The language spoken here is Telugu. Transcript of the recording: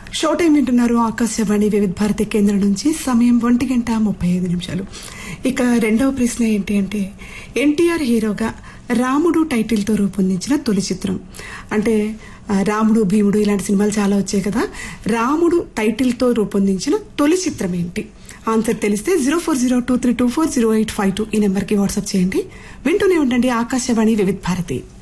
షో టైం వింటున్నారు ఆకాశవాణి వివిధ భారతి కేంద్రం నుంచి. సమయం 1:35. ఇక రెండవ ప్రశ్న ఏంటి అంటే, ఎన్టీఆర్ హీరోగా రాముడు టైటిల్ తో రూపొందించిన తొలి చిత్రం అంటే రాముడు భీముడు ఇలాంటి సినిమాలు చాలా వచ్చాయి కదా. రాముడు టైటిల్ తో రూపొందించిన తొలి చిత్రం ఏంటి? ఆన్సర్ తెలిస్తే 0402324085 ఈ నెంబర్కి వాట్సాప్ చేయండి. వింటూనే ఉండండి ఆకాశవాణి వివిధ భారతి.